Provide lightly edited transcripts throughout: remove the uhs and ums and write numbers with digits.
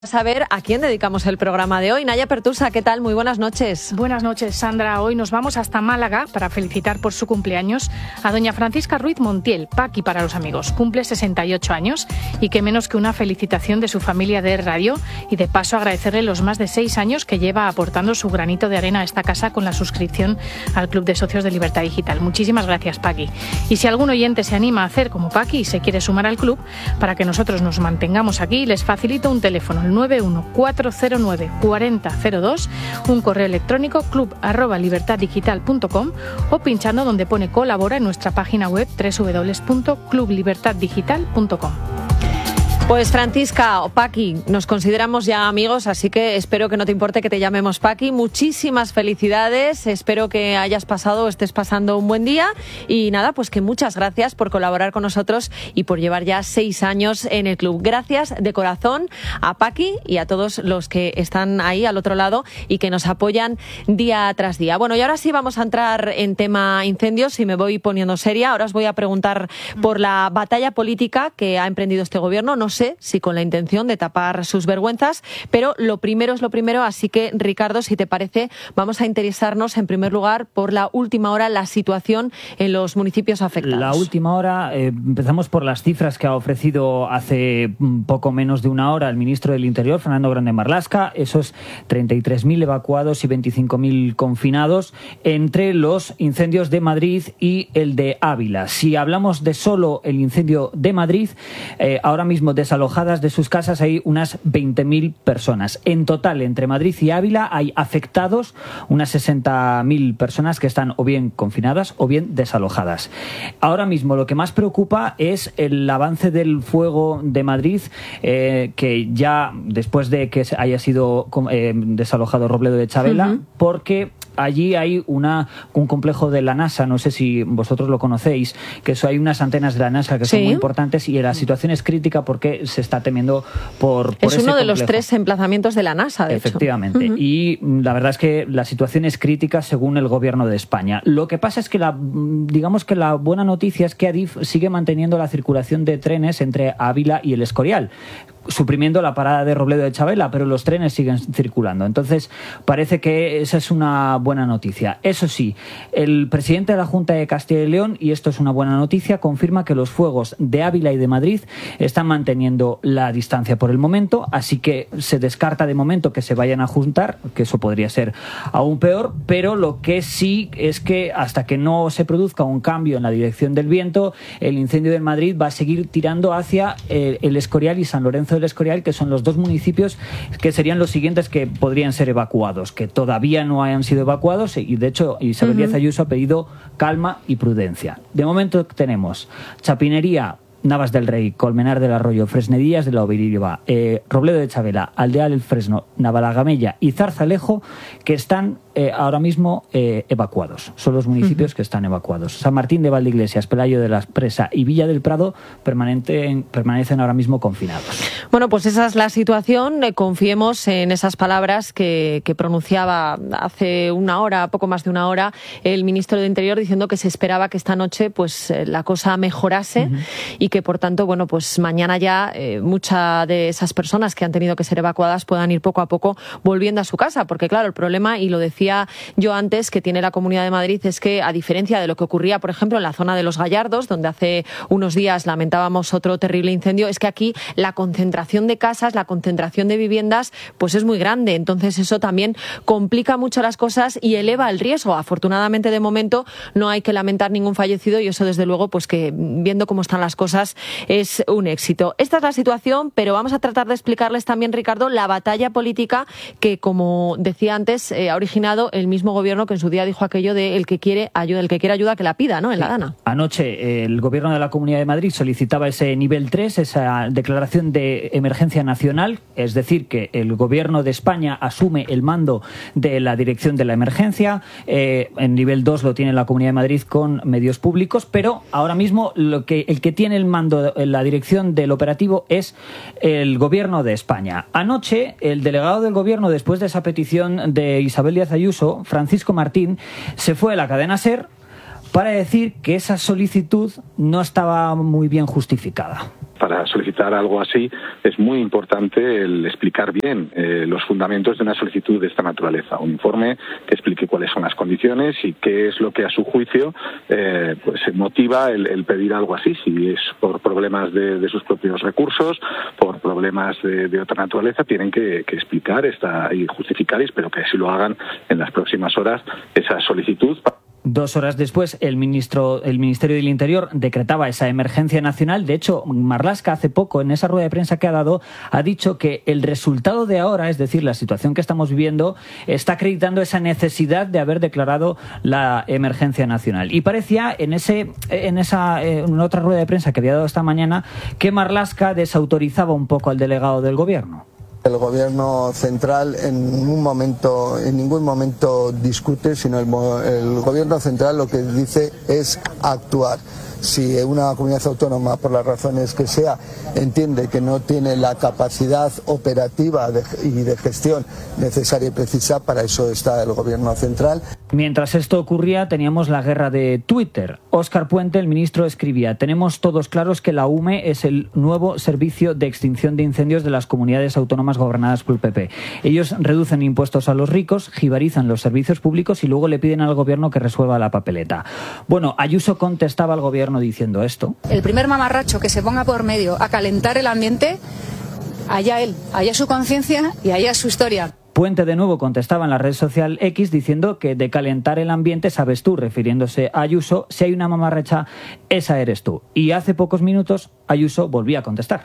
Saber a quién dedicamos el programa de hoy. Naya Pertusa, ¿qué tal? Muy buenas noches. Buenas noches, Sandra. Hoy nos vamos hasta Málaga para felicitar por su cumpleaños a doña Francisca Ruiz Montiel, Paqui para los amigos. Cumple 68 años y qué menos que una felicitación de su familia de radio y de paso agradecerle los más de 6 años que lleva aportando su granito de arena a esta casa con la suscripción al Club de Socios de Libertad Digital. Muchísimas gracias, Paqui. Y si algún oyente se anima a hacer como Paqui y se quiere sumar al club, para que nosotros nos mantengamos aquí, les facilito un teléfono, 914094002, un correo electrónico club@libertaddigital.com o pinchando donde pone colabora en nuestra página web www.clublibertaddigital.com. Pues Francisca o Paqui, nos consideramos ya amigos, así que espero que no te importe que te llamemos Paqui. Muchísimas felicidades, espero que hayas pasado o estés pasando un buen día y nada, pues que muchas gracias por colaborar con nosotros y por llevar ya 6 años en el club. Gracias de corazón a Paqui y a todos los que están ahí al otro lado y que nos apoyan día tras día. Bueno, y ahora sí vamos a entrar en tema incendios y me voy poniendo seria. Ahora os voy a preguntar por la batalla política que ha emprendido este gobierno. No sé si con la intención de tapar sus vergüenzas, pero lo primero es lo primero, así que Ricardo, si te parece, vamos a interesarnos en primer lugar por la última hora, la situación en los municipios afectados. La última hora, empezamos por las cifras que ha ofrecido hace poco menos de una hora el ministro del Interior, Fernando Grande Marlaska, esos 33.000 evacuados y 25.000 confinados entre los incendios de Madrid y el de Ávila. Si hablamos de solo el incendio de Madrid, ahora mismo desalojadas de sus casas hay unas 20.000 personas. En total, entre Madrid y Ávila hay afectados unas 60.000 personas que están o bien confinadas o bien desalojadas. Ahora mismo lo que más preocupa es el avance del fuego de Madrid, que ya después de que haya sido desalojado Robledo de Chavela, porque allí hay un complejo de la NASA, no sé si vosotros lo conocéis, que hay unas antenas de la NASA que son muy importantes y la situación es crítica porque se está temiendo por es ese uno de complejo. Los 3 emplazamientos de la NASA, de Efectivamente. hecho. Y la verdad es que la situación es crítica según el gobierno de España. Lo que pasa es que digamos que la buena noticia es que Adif sigue manteniendo la circulación de trenes entre Ávila y el Escorial, suprimiendo la parada de Robledo de Chavela, pero los trenes siguen circulando. Entonces, parece que esa es una buena noticia. Eso sí, el presidente de la Junta de Castilla y León, y esto es una buena noticia, confirma que los fuegos de Ávila y de Madrid están manteniendo la distancia por el momento, así que se descarta de momento que se vayan a juntar, que eso podría ser aún peor, pero lo que sí es que hasta que no se produzca un cambio en la dirección del viento, el incendio de Madrid va a seguir tirando hacia el Escorial y San Lorenzo del Escorial, que son los 2 municipios que serían los siguientes que podrían ser evacuados, que todavía no hayan sido evacuados, y de hecho Isabel Díaz Ayuso ha pedido calma y prudencia. De momento tenemos Chapinería, Navas del Rey, Colmenar del Arroyo, Fresnedillas de la Obirriba, Robledo de Chavela, Aldea del Fresno, Navalagamella y Zarzalejo, que están ahora mismo evacuados. Son los municipios que están evacuados. San Martín de Valdeiglesias, Pelayo de la Presa y Villa del Prado permanecen ahora mismo confinados. Bueno, pues esa es la situación. Confiemos en esas palabras que pronunciaba hace una hora, poco más de una hora, el ministro de Interior, diciendo que se esperaba que esta noche pues la cosa mejorase y que, por tanto, bueno, pues mañana ya muchas de esas personas que han tenido que ser evacuadas puedan ir poco a poco volviendo a su casa, porque claro, el problema, y lo decía yo antes, que tiene la Comunidad de Madrid es que, a diferencia de lo que ocurría, por ejemplo, en la zona de Los Gallardos, donde hace unos días lamentábamos otro terrible incendio, es que aquí la concentración de casas, la concentración de viviendas, pues es muy grande. Entonces eso también complica mucho las cosas y eleva el riesgo. Afortunadamente, de momento, no hay que lamentar ningún fallecido y eso, desde luego, pues que viendo cómo están las cosas, es un éxito. Esta es la situación, pero vamos a tratar de explicarles también, Ricardo, la batalla política que, como decía antes, ha originado el mismo gobierno que en su día dijo aquello de el que quiere ayuda que la pida, ¿no? En la gana. Anoche el gobierno de la Comunidad de Madrid solicitaba ese nivel 3, esa declaración de emergencia nacional, es decir, que el gobierno de España asume el mando de la dirección de la emergencia. En nivel 2 lo tiene la Comunidad de Madrid con medios públicos, pero ahora mismo el que tiene el mando, la dirección del operativo, es el gobierno de España. Anoche el delegado del gobierno, después de esa petición de Isabel Díaz Ayuso, Francisco Martín, se fue a la cadena SER para decir que esa solicitud no estaba muy bien justificada. para solicitar algo así es muy importante el explicar bien los fundamentos de una solicitud de esta naturaleza. Un informe que explique cuáles son las condiciones y qué es lo que a su juicio pues motiva el pedir algo así, si es por problemas de sus propios recursos, por problemas de otra naturaleza, tienen que explicar y justificar, y espero que así lo hagan en las próximas horas, esa solicitud. 2 horas después, el Ministerio del Interior decretaba esa emergencia nacional. De hecho, Marlaska hace poco, en esa rueda de prensa que ha dado, ha dicho que el resultado de ahora, es decir, la situación que estamos viviendo, está acreditando esa necesidad de haber declarado la emergencia nacional. Y parecía, en otra rueda de prensa que había dado esta mañana, que Marlaska desautorizaba un poco al delegado del Gobierno. El Gobierno central en ningún momento discute, sino el Gobierno central lo que dice es actuar. Si una comunidad autónoma, por las razones que sea, entiende que no tiene la capacidad operativa y de gestión necesaria y precisa, para eso está el Gobierno central. Mientras esto ocurría, teníamos la guerra de Twitter. Óscar Puente, el ministro, escribía: tenemos todos claros que la UME es el nuevo servicio de extinción de incendios de las comunidades autónomas gobernadas por el PP. Ellos reducen impuestos a los ricos, jibarizan los servicios públicos y luego le piden al Gobierno que resuelva la papeleta. Bueno, Ayuso contestaba al Gobierno diciendo esto. El primer mamarracho que se ponga por medio a calentar el ambiente, allá él, allá su conciencia y allá su historia. Puente de nuevo contestaba en la red social X diciendo que de calentar el ambiente sabes tú, refiriéndose a Ayuso, si hay una mamarracha, esa eres tú. Y hace pocos minutos Ayuso volvía a contestar.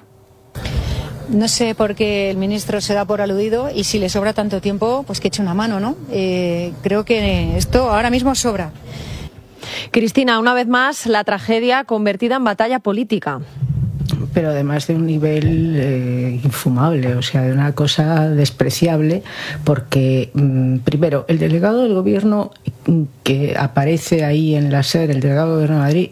No sé por qué el ministro se da por aludido, y si le sobra tanto tiempo, pues que eche una mano, ¿no? Creo que esto ahora mismo sobra. Cristina, una vez más, la tragedia convertida en batalla política. Pero además de un nivel infumable, o sea, de una cosa despreciable, porque primero, el delegado del Gobierno que aparece ahí en la SER, el delegado del Gobierno de Madrid,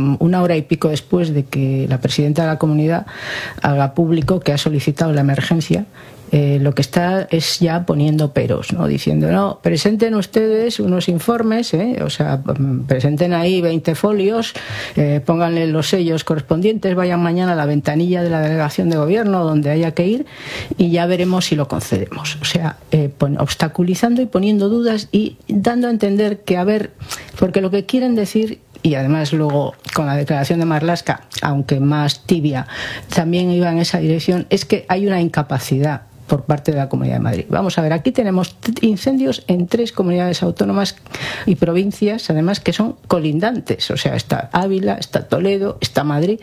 1 hora y pico después de que la presidenta de la comunidad haga público que ha solicitado la emergencia, lo que está es ya poniendo peros, ¿no? Diciendo, no, presenten ustedes unos informes, o sea, presenten ahí 20 folios, pónganle los sellos correspondientes, vayan mañana a la ventanilla de la delegación de gobierno donde haya que ir y ya veremos si lo concedemos. O sea, obstaculizando y poniendo dudas y dando a entender que, a ver, porque lo que quieren decir, y además luego con la declaración de Marlaska, aunque más tibia, también iba en esa dirección, es que hay una incapacidad por parte de la Comunidad de Madrid. Vamos a ver, aquí tenemos incendios en 3 comunidades autónomas y provincias, además, que son colindantes. O sea, está Ávila, está Toledo, está Madrid.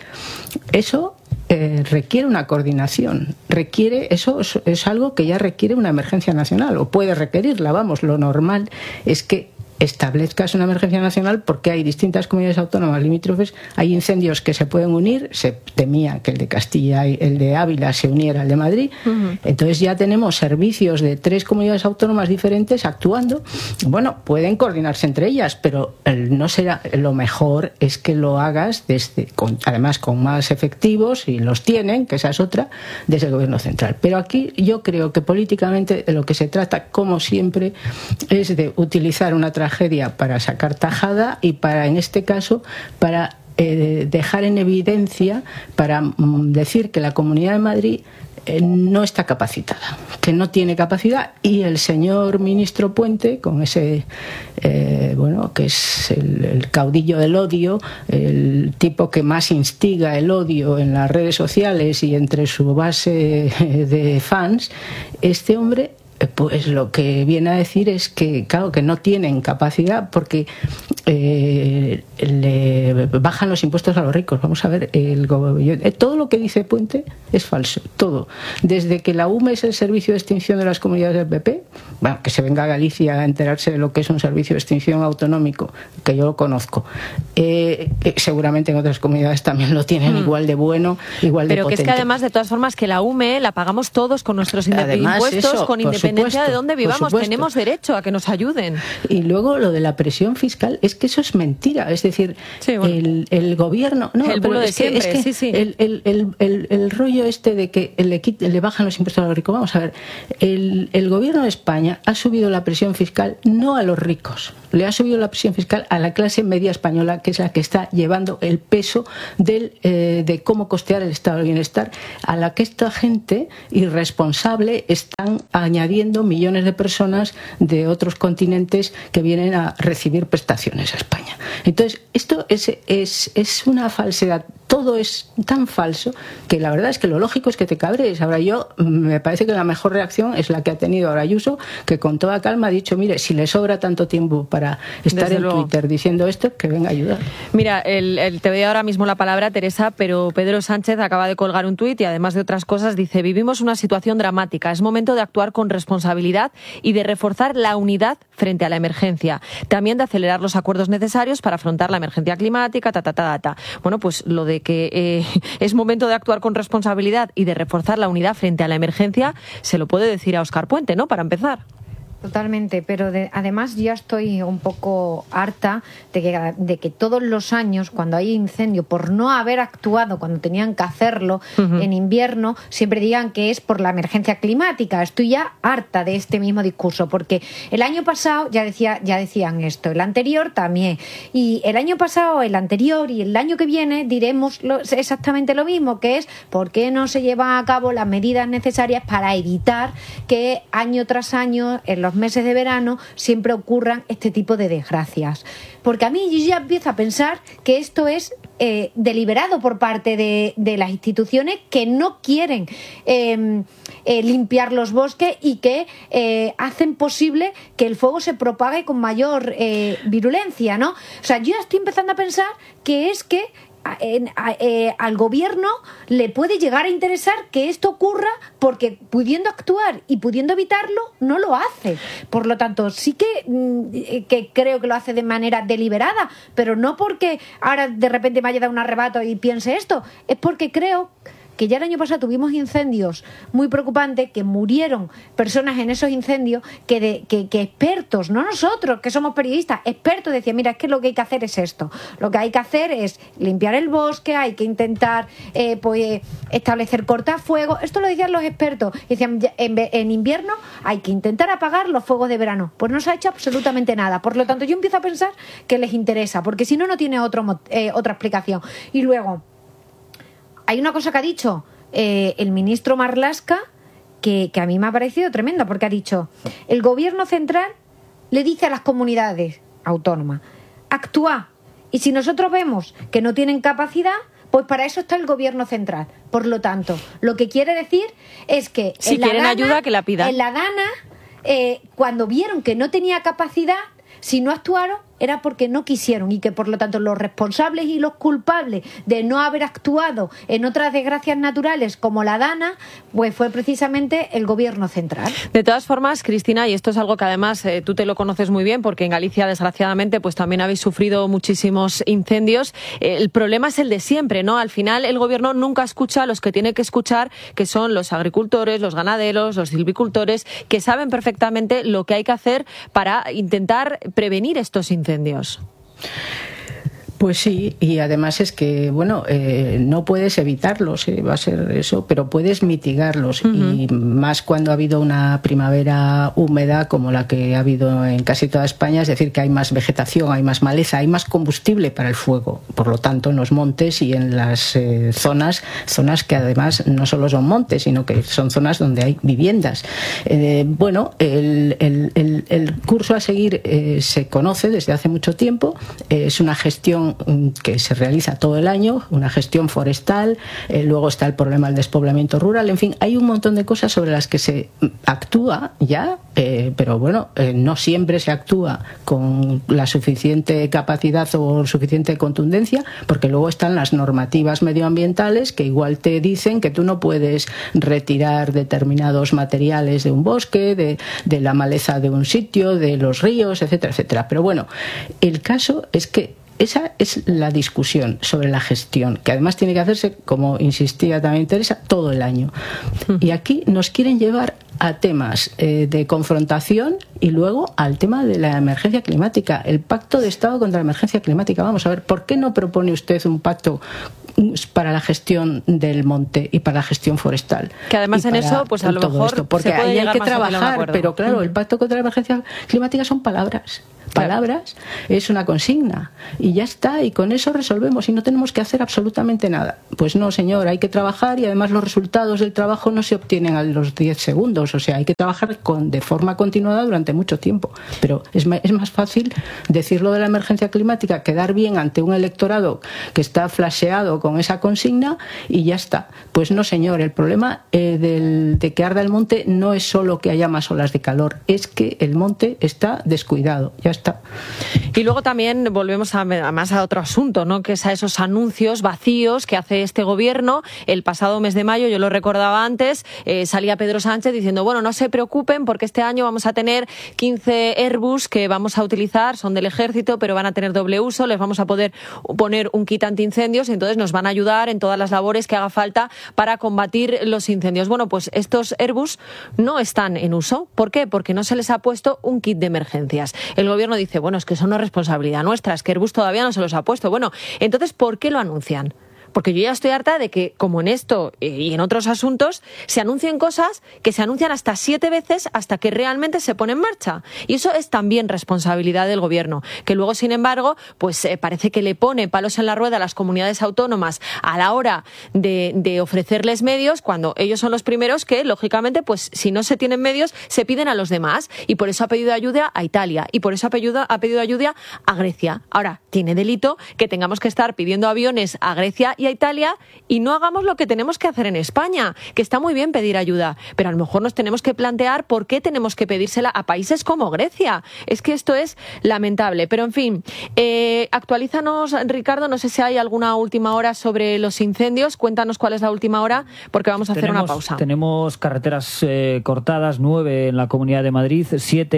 Eso requiere una coordinación, eso es algo que ya requiere una emergencia nacional, o puede requerirla, vamos, lo normal es que establezcas una emergencia nacional porque hay distintas comunidades autónomas limítrofes, hay incendios que se pueden unir, se temía que el de Castilla y el de Ávila se uniera al de Madrid, entonces ya tenemos servicios de 3 comunidades autónomas diferentes actuando, bueno, pueden coordinarse entre ellas, pero no será, lo mejor es que lo hagas además con más efectivos, y los tienen, que esa es otra, desde el Gobierno central. Pero aquí yo creo que políticamente de lo que se trata, como siempre, es de utilizar una tragedia para sacar tajada y para, en este caso, para dejar en evidencia, para decir que la Comunidad de Madrid no está capacitada, que no tiene capacidad, y el señor ministro Puente, con ese, que es el caudillo del odio, el tipo que más instiga el odio en las redes sociales y entre su base de fans, este hombre, pues lo que viene a decir es que, claro, que no tienen capacidad porque le bajan los impuestos a los ricos. Vamos a ver, todo lo que dice Puente es falso, todo. Desde que la UME es el servicio de extinción de las comunidades del PP, bueno, que se venga a Galicia a enterarse de lo que es un servicio de extinción autonómico, que yo lo conozco. Seguramente en otras comunidades también lo tienen igual de bueno, igual de potente. Pero que es que además, de todas formas, que la UME la pagamos todos con nuestros impuestos, con independencia independencia de dónde vivamos, tenemos derecho a que nos ayuden. Y luego lo de la presión fiscal, es que eso es mentira. Es decir, sí, bueno, el gobierno... No, el pero de siempre, es que sí. El rollo este de que le bajan los impuestos a los ricos. Vamos a ver, el gobierno de España ha subido la presión fiscal no a los ricos, le ha subido la presión fiscal a la clase media española, que es la que está llevando el peso de cómo costear el estado de bienestar, a la que esta gente irresponsable están añadiendo millones de personas de otros continentes que vienen a recibir prestaciones a España. Entonces, esto es una falsedad. Todo es tan falso que la verdad es que lo lógico es que te cabrees. Ahora me parece que la mejor reacción es la que ha tenido ahora Ayuso, que con toda calma ha dicho, mire, si le sobra tanto tiempo para estar en Twitter diciendo esto, que venga a ayudar. Mira, te doy ahora mismo la palabra, Teresa, pero Pedro Sánchez acaba de colgar un tuit y además de otras cosas dice: vivimos una situación dramática, es momento de actuar con responsabilidad y de reforzar la unidad frente a la emergencia, también de acelerar los acuerdos necesarios para afrontar la emergencia climática, Bueno, pues lo de que es momento de actuar con responsabilidad y de reforzar la unidad frente a la emergencia, se lo puede decir a Óscar Puente, ¿no?, para empezar. Totalmente, pero además ya estoy un poco harta de que todos los años, cuando hay incendio, por no haber actuado cuando tenían que hacerlo en invierno, siempre digan que es por la emergencia climática. Estoy ya harta de este mismo discurso, porque el año pasado ya decían esto, el anterior también, y el año pasado, el anterior y el año que viene diremos exactamente lo mismo, que es por qué no se llevan a cabo las medidas necesarias para evitar que año tras año, en los meses de verano, siempre ocurran este tipo de desgracias. Porque a mí yo ya empiezo a pensar que esto es deliberado por parte de las instituciones, que no quieren limpiar los bosques y que hacen posible que el fuego se propague con mayor virulencia, ¿no? O sea, yo ya estoy empezando a pensar que es que al gobierno le puede llegar a interesar que esto ocurra, porque pudiendo actuar y pudiendo evitarlo no lo hace. Por lo tanto, sí que creo que lo hace de manera deliberada, pero no porque ahora de repente me haya dado un arrebato y piense esto, es porque creo que ya el año pasado tuvimos incendios muy preocupantes, que murieron personas en esos incendios, que expertos, no nosotros que somos periodistas, expertos decían, mira, es que lo que hay que hacer es esto, lo que hay que hacer es limpiar el bosque, hay que intentar establecer cortafuegos. Esto lo decían los expertos, decían, en invierno hay que intentar apagar los fuegos de verano. Pues no se ha hecho absolutamente nada. Por lo tanto, yo empiezo a pensar que les interesa, porque si no, no tiene otra explicación. Y luego, hay una cosa que ha dicho el ministro Marlaska que a mí me ha parecido tremenda, porque ha dicho: el gobierno central le dice a las comunidades autónomas, actúa, y si nosotros vemos que no tienen capacidad, pues para eso está el gobierno central. Por lo tanto, lo que quiere decir es que si quieren ayuda, que la pidan. En la Dana, cuando vieron que no tenía capacidad, si no actuaron, era porque no quisieron, y que por lo tanto los responsables y los culpables de no haber actuado en otras desgracias naturales como la Dana, pues fue precisamente el gobierno central. De todas formas, Cristina, y esto es algo que además tú te lo conoces muy bien, porque en Galicia desgraciadamente pues también habéis sufrido muchísimos incendios, el problema es el de siempre, ¿no? Al final el gobierno nunca escucha a los que tiene que escuchar, que son los agricultores, los ganaderos, los silvicultores, que saben perfectamente lo que hay que hacer para intentar prevenir estos incendios. Pues sí, y además es que, bueno, no puedes evitarlos, va a ser eso, pero puedes mitigarlos. Y más cuando ha habido una primavera húmeda como la que ha habido en casi toda España, es decir, que hay más vegetación, hay más maleza, hay más combustible para el fuego. Por lo tanto, en los montes y en las zonas que además no solo son montes, sino que son zonas donde hay viviendas. Bueno, el curso a seguir se conoce desde hace mucho tiempo, es una gestión que se realiza todo el año, una gestión forestal, luego está el problema del despoblamiento rural, en fin, hay un montón de cosas sobre las que se actúa ya, pero bueno, no siempre se actúa con la suficiente capacidad o suficiente contundencia, porque luego están las normativas medioambientales que igual te dicen que tú no puedes retirar determinados materiales de un bosque, de la maleza de un sitio, de los ríos, etcétera, etcétera. Pero bueno, el caso es que Esa es la discusión sobre la gestión, que además tiene que hacerse, como insistía también Teresa, todo el año. Y aquí nos quieren llevar a temas de confrontación y luego al tema de la emergencia climática, el Pacto de Estado contra la emergencia climática. Vamos a ver, ¿por qué no propone usted un pacto para la gestión del monte y para la gestión forestal? Que además en eso, pues a lo mejor esto, porque se puede ahí hay que llegar más trabajar, pero claro, el Pacto contra la emergencia climática son palabras. Palabras, es una consigna y ya está, y con eso resolvemos y no tenemos que hacer absolutamente nada. Pues no, señor, hay que trabajar y además los resultados del trabajo no se obtienen a los 10 segundos, o sea, hay que trabajar de forma continuada durante mucho tiempo. Pero es más fácil decirlo de la emergencia climática, quedar bien ante un electorado que está flasheado con esa consigna y ya está. Pues no, señor, el problema de que arda el monte no es solo que haya más olas de calor, es que el monte está descuidado, ya está. Y luego también volvemos además a otro asunto, ¿no? Que es a esos anuncios vacíos que hace este gobierno. El pasado mes de mayo, yo lo recordaba antes, salía Pedro Sánchez diciendo, bueno, no se preocupen porque este año vamos a tener 15 Airbus que vamos a utilizar, son del ejército, pero van a tener doble uso, les vamos a poder poner un kit antiincendios y entonces nos van a ayudar en todas las labores que haga falta para combatir los incendios. Bueno, pues estos Airbus no están en uso. ¿Por qué? Porque no se les ha puesto un kit de emergencias. El gobierno dice, bueno, es que eso no es responsabilidad nuestra, es que Airbus todavía no se los ha puesto. Bueno, entonces, ¿por qué lo anuncian? Porque yo ya estoy harta de que, como en esto y en otros asuntos, se anuncien cosas que se anuncian hasta 7 veces hasta que realmente se pone en marcha. Y eso es también responsabilidad del gobierno, que luego, sin embargo, pues parece que le pone palos en la rueda a las comunidades autónomas a la hora de ofrecerles medios, cuando ellos son los primeros que, lógicamente, pues si no se tienen medios, se piden a los demás. Y por eso ha pedido ayuda a Italia y por eso ha pedido ayuda a Grecia. Ahora, tiene delito que tengamos que estar pidiendo aviones a Grecia y a Italia y no hagamos lo que tenemos que hacer en España, que está muy bien pedir ayuda, pero a lo mejor nos tenemos que plantear por qué tenemos que pedírsela a países como Grecia. Es que esto es lamentable, pero en fin, actualízanos, Ricardo, no sé si hay alguna última hora sobre los incendios, cuéntanos cuál es la última hora, porque vamos a hacer una pausa. Tenemos carreteras cortadas, 9 en la Comunidad de Madrid,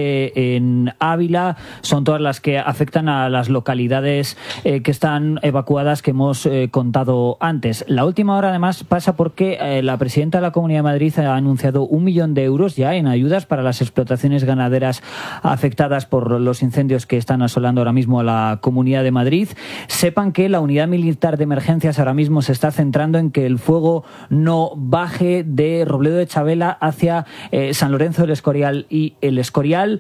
7 en Ávila, son todas las que afectan a las localidades que están evacuadas, que hemos contado antes. La última hora además pasa porque la presidenta de la Comunidad de Madrid ha anunciado 1 millón de euros ya en ayudas para las explotaciones ganaderas afectadas por los incendios que están asolando ahora mismo a la Comunidad de Madrid. Sepan que la unidad militar de emergencias ahora mismo se está centrando en que el fuego no baje de Robledo de Chabela hacia San Lorenzo del Escorial y el Escorial,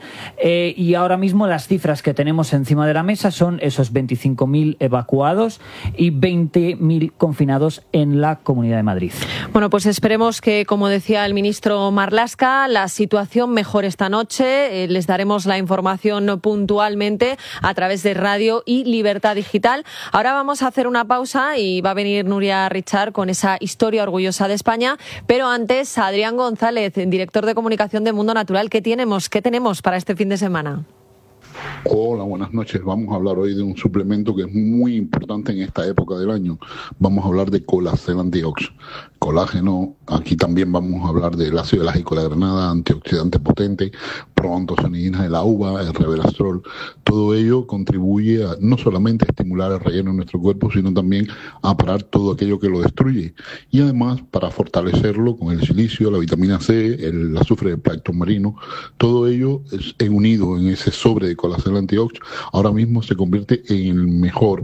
y ahora mismo las cifras que tenemos encima de la mesa son esos 25.000 evacuados y 20.000 confinados en la Comunidad de Madrid. Bueno, pues esperemos que, como decía el ministro Marlaska, la situación mejore esta noche. Les daremos la información puntualmente a través de Radio y Libertad Digital. Ahora vamos a hacer una pausa y va a venir Nuria Richard con esa historia orgullosa de España, pero antes Adrián González, director de comunicación de Mundo Natural. ¿Qué tenemos para este fin de semana? Hola, buenas noches. Vamos a hablar hoy de un suplemento que es muy importante en esta época del año. Vamos a hablar de Colacel Antiox. Colágeno, aquí también vamos a hablar del ácido elágico de la granada, antioxidante potente, proantocianinas de la uva, el resveratrol. Todo ello contribuye a no solamente a estimular el relleno de nuestro cuerpo, sino también a parar todo aquello que lo destruye. Y además, para fortalecerlo con el silicio, la vitamina C, el azufre de plancton marino, todo ello es unido en ese sobre de Colacel Antiox. Ahora mismo se convierte en el mejor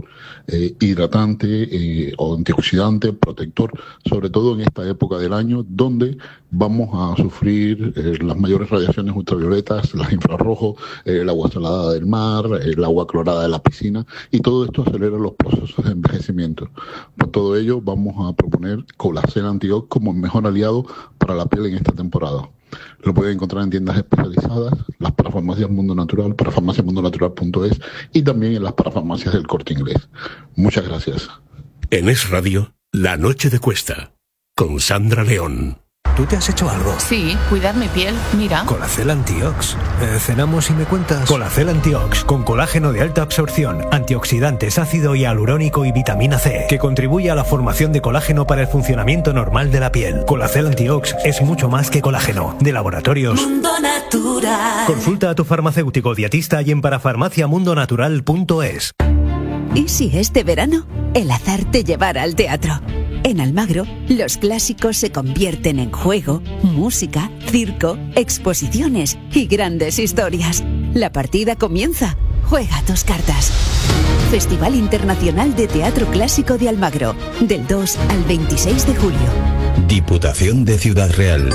hidratante o antioxidante, protector, sobre todo en esta época del año donde vamos a sufrir las mayores radiaciones ultravioletas, las infrarrojos, el agua salada del mar, el agua clorada de la piscina, y todo esto acelera los procesos de envejecimiento. Por todo ello vamos a proponer Colacel Antiox como el mejor aliado para la piel en esta temporada. Lo pueden encontrar en tiendas especializadas, las parafarmacias Mundo Natural, parafarmaciamundonatural.es, y también en las parafarmacias del Corte Inglés. Muchas gracias. En Es Radio, La Noche de Cuesta, con Sandra León. ¿Tú te has hecho algo? Sí, cuidar mi piel, mira. Colacel Antiox. Cenamos y me cuentas. Colacel Antiox, con colágeno de alta absorción, antioxidantes, ácido hialurónico y vitamina C, que contribuye a la formación de colágeno para el funcionamiento normal de la piel. Colacel Antiox es mucho más que colágeno. De Laboratorios Mundo Natural. Consulta a tu farmacéutico dietista y en parafarmaciamundonatural.es. ¿Y si este verano el azar te llevara al teatro? En Almagro, los clásicos se convierten en juego, música, circo, exposiciones y grandes historias. La partida comienza. Juega tus cartas. Festival Internacional de Teatro Clásico de Almagro, del 2 al 26 de julio. Diputación de Ciudad Real.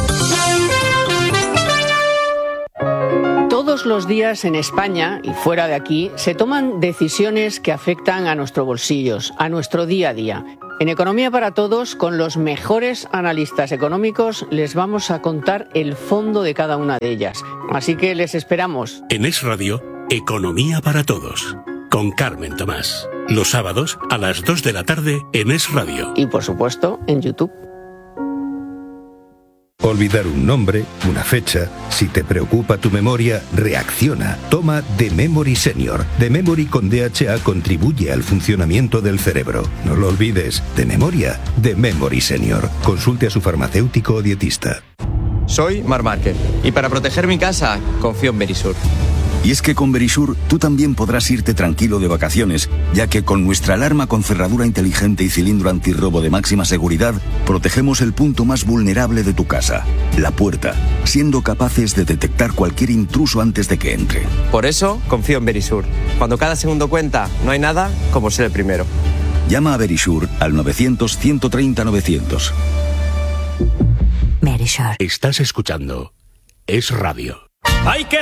Todos los días en España y fuera de aquí se toman decisiones que afectan a nuestros bolsillos, a nuestro día a día. En Economía para Todos, con los mejores analistas económicos, les vamos a contar el fondo de cada una de ellas. Así que les esperamos. En Es Radio, Economía para Todos, con Carmen Tomás. Los sábados a las 2 de la tarde en Es Radio. Y por supuesto, en YouTube. Olvidar un nombre, una fecha. Si te preocupa tu memoria, reacciona. Toma The Memory Senior. The Memory con DHA contribuye al funcionamiento del cerebro. No lo olvides. De memoria, The Memory Senior. Consulte a su farmacéutico o dietista. Soy Marc Márquez y para proteger mi casa confío en Verisur. Y es que con Verisur tú también podrás irte tranquilo de vacaciones, ya que con nuestra alarma con cerradura inteligente y cilindro antirrobo de máxima seguridad, protegemos el punto más vulnerable de tu casa, la puerta, siendo capaces de detectar cualquier intruso antes de que entre. Por eso confío en Verisur. Cuando cada segundo cuenta, no hay nada como ser el primero. Llama a Verisur al 900-130-900. Verisur. Estás escuchando Es Radio. ¡Hay que